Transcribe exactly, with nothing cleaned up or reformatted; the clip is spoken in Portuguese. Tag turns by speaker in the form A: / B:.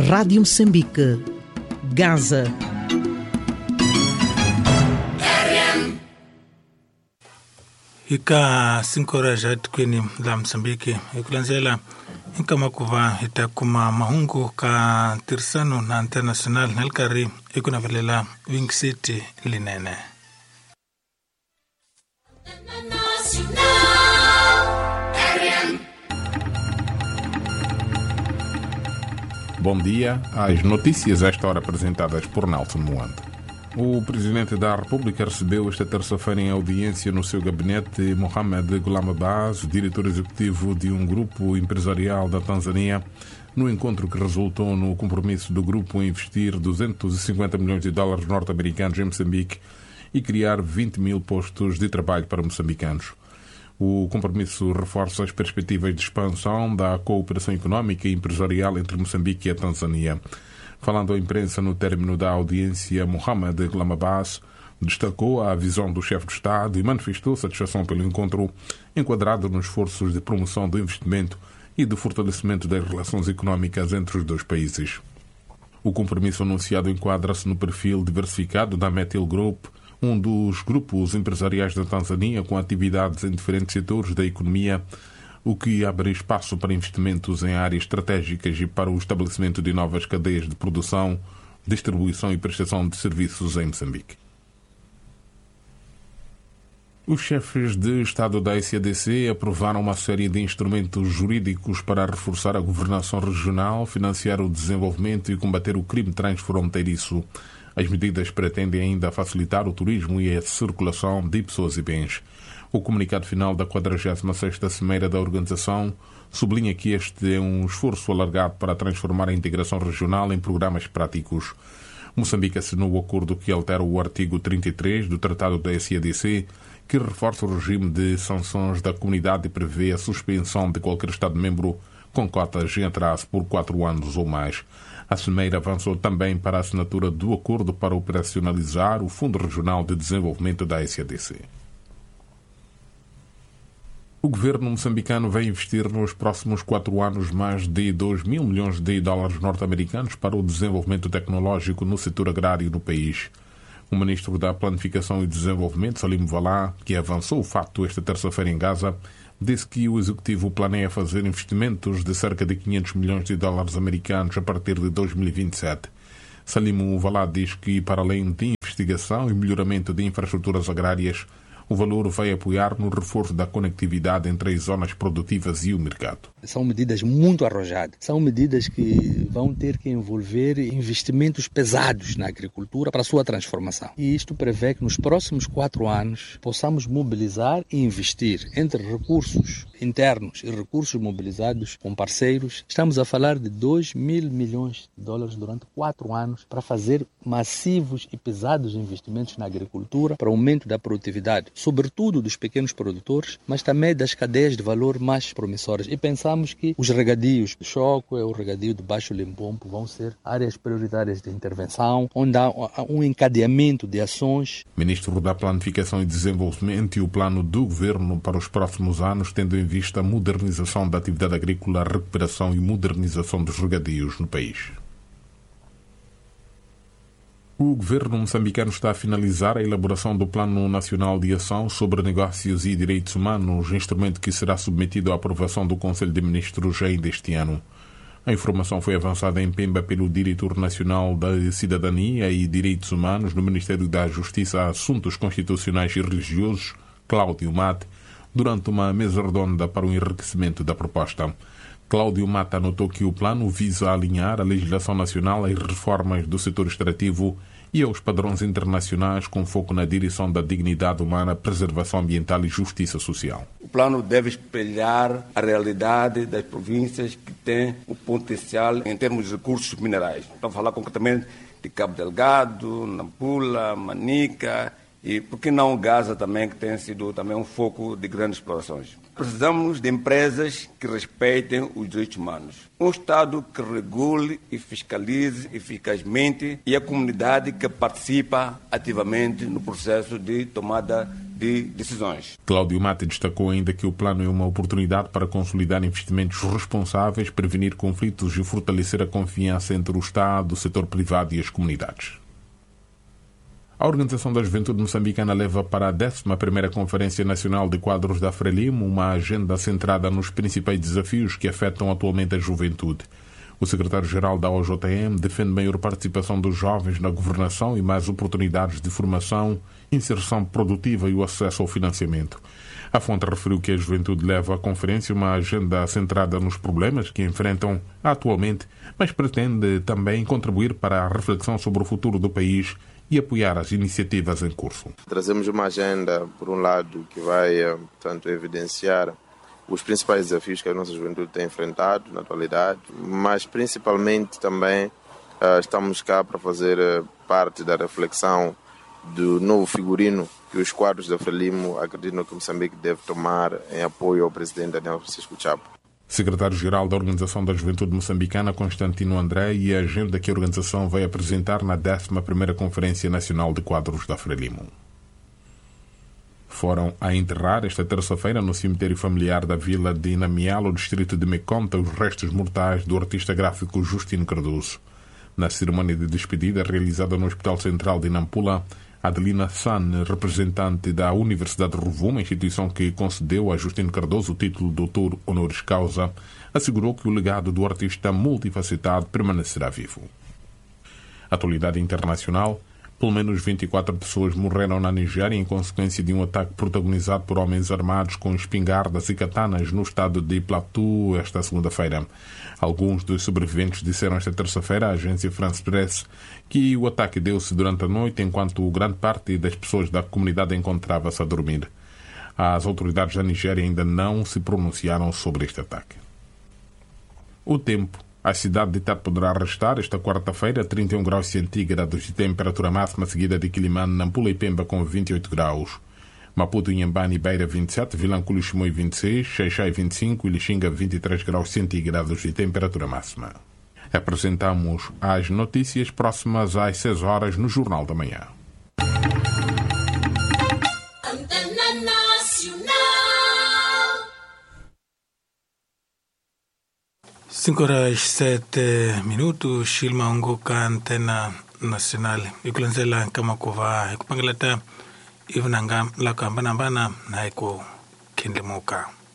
A: Rádio Moçambique, Gaza.
B: Ika cinco horas já kweni la Moçambique ikulanzela inkama kuva itakuma mahungu ka tirsano na international nalkari ikuna velela Wing City linene.
C: Bom dia, as notícias a esta hora apresentadas por Nelson Moanda. O Presidente da República recebeu esta terça-feira em audiência no seu gabinete Mohamed Ghulam Abbas, diretor executivo de um grupo empresarial da Tanzânia, no encontro que resultou no compromisso do grupo em investir duzentos e cinquenta milhões de dólares norte-americanos em Moçambique e criar vinte mil postos de trabalho para moçambicanos. O compromisso reforça as perspectivas de expansão da cooperação económica e empresarial entre Moçambique e a Tanzânia. Falando à imprensa no término da audiência, Mohamed Ghulam Abbas destacou a visão do chefe de Estado e manifestou satisfação pelo encontro, enquadrado nos esforços de promoção do investimento e do fortalecimento das relações económicas entre os dois países. O compromisso anunciado enquadra-se no perfil diversificado da Metil Group, um dos grupos empresariais da Tanzânia com atividades em diferentes setores da economia, o que abre espaço para investimentos em áreas estratégicas e para o estabelecimento de novas cadeias de produção, distribuição e prestação de serviços em Moçambique. Os chefes de Estado da S A D C aprovaram uma série de instrumentos jurídicos para reforçar a governação regional, financiar o desenvolvimento e combater o crime transfronteiriço. As medidas pretendem ainda facilitar o turismo e a circulação de pessoas e bens. O comunicado final da quadragésima sexta Cimeira da organização sublinha que este é um esforço alargado para transformar a integração regional em programas práticos. Moçambique assinou o acordo que altera o artigo trinta e três do Tratado da S A D C, que reforça o regime de sanções da comunidade e prevê a suspensão de qualquer Estado-membro com cotas em atraso por quatro anos ou mais. A Cimeira avançou também para a assinatura do acordo para operacionalizar o Fundo Regional de Desenvolvimento da S A D C. O governo moçambicano vai investir nos próximos quatro anos mais de dois mil milhões de dólares norte-americanos para o desenvolvimento tecnológico no setor agrário no país. O ministro da Planificação e Desenvolvimento, Salim Valá, que avançou o fato esta terça-feira em Gaza, disse que o executivo planeia fazer investimentos de cerca de quinhentos milhões de dólares americanos a partir de dois mil e vinte e sete. Salim Valá diz que, para além de investigação e melhoramento de infraestruturas agrárias, o valor vai apoiar no reforço da conectividade entre as zonas produtivas e o mercado.
D: São medidas muito arrojadas. São medidas que vão ter que envolver investimentos pesados na agricultura para a sua transformação. E isto prevê que nos próximos quatro anos possamos mobilizar e investir entre recursos internos e recursos mobilizados com parceiros. Estamos a falar de dois mil milhões de dólares durante quatro anos para fazer massivos e pesados investimentos na agricultura para aumento da produtividade, sobretudo dos pequenos produtores, mas também das cadeias de valor mais promissoras. E pensamos que os regadios do Choco e o regadio de Baixo Limpompo vão ser áreas prioritárias de intervenção, onde há um encadeamento de ações.
C: Ministro da Planificação e Desenvolvimento e o plano do Governo para os próximos anos, tendo em vista a modernização da atividade agrícola, a recuperação e modernização dos regadios no país. O governo moçambicano está a finalizar a elaboração do Plano Nacional de Ação sobre Negócios e Direitos Humanos, instrumento que será submetido à aprovação do Conselho de Ministros ainda este ano. A informação foi avançada em Pemba pelo Diretor Nacional da Cidadania e Direitos Humanos no Ministério da Justiça, Assuntos Constitucionais e Religiosos, Cláudio Mate, durante uma mesa redonda para o enriquecimento da proposta. Cláudio Mata anotou que o plano visa alinhar a legislação nacional às reformas do setor extrativo e aos padrões internacionais com foco na direção da dignidade humana, preservação ambiental e justiça social.
E: O plano deve espelhar a realidade das províncias que têm o potencial em termos de recursos minerais. Estamos a falar concretamente de Cabo Delgado, Nampula, Manica e, por que não, Gaza também, que tem sido também um foco de grandes explorações. Precisamos de empresas que respeitem os direitos humanos. Um Estado que regule e fiscalize eficazmente e a comunidade que participa ativamente no processo de tomada de decisões.
C: Cláudio Mate destacou ainda que o plano é uma oportunidade para consolidar investimentos responsáveis, prevenir conflitos e fortalecer a confiança entre o Estado, o setor privado e as comunidades. A Organização da Juventude Moçambicana leva para a décima primeira Conferência Nacional de Quadros da Frelimo uma agenda centrada nos principais desafios que afetam atualmente a juventude. O secretário-geral da O J M defende maior participação dos jovens na governação e mais oportunidades de formação, inserção produtiva e o acesso ao financiamento. A fonte referiu que a juventude leva à conferência uma agenda centrada nos problemas que enfrentam atualmente, mas pretende também contribuir para a reflexão sobre o futuro do país e apoiar as iniciativas em curso.
F: Trazemos uma agenda, por um lado, que vai, portanto, evidenciar os principais desafios que a nossa juventude tem enfrentado na atualidade, mas principalmente também uh, estamos cá para fazer uh, parte da reflexão do novo figurino que os quadros da Frelimo acreditam que Moçambique deve tomar em apoio ao presidente Daniel Francisco Chapo.
C: Secretário-geral da Organização da Juventude Moçambicana, Constantino André, e a agenda que a organização vai apresentar na décima primeira Conferência Nacional de Quadros da Frelimo. Foram a enterrar esta terça-feira no cemitério familiar da vila de Inamial, no distrito de Meconta, os restos mortais do artista gráfico Justino Cardoso. Na cerimónia de despedida realizada no Hospital Central de Nampula, Adelina San, representante da Universidade de Rovuma, instituição que concedeu a Justino Cardoso o título de doutor honoris causa, assegurou que o legado do artista multifacetado permanecerá vivo. Atualidade internacional. Pelo menos vinte e quatro pessoas morreram na Nigéria em consequência de um ataque protagonizado por homens armados com espingardas e katanas no estado de Plateau esta segunda-feira. Alguns dos sobreviventes disseram esta terça-feira à agência France Press que o ataque deu-se durante a noite enquanto grande parte das pessoas da comunidade encontrava-se a dormir. As autoridades da Nigéria ainda não se pronunciaram sobre este ataque. O tempo. A cidade de Tete poderá restar esta quarta-feira trinta e um graus centígrados de temperatura máxima, seguida de Quilimane, Nampula e Pemba com vinte e oito graus. Maputo, Inhambane e Beira vinte e sete, Vilanculo e Chimoio vinte e seis, Xai-Xai vinte e cinco e Lixinga vinte e três graus centígrados de temperatura máxima. Apresentamos as notícias próximas às seis horas no Jornal da Manhã.
B: cinco horas sete minutos, Shilma Unguka, Antena Nacional. Ikulanzela kama kuva, ikupangalata, ivnanga, laka mbana mbana, na iku kindimuka.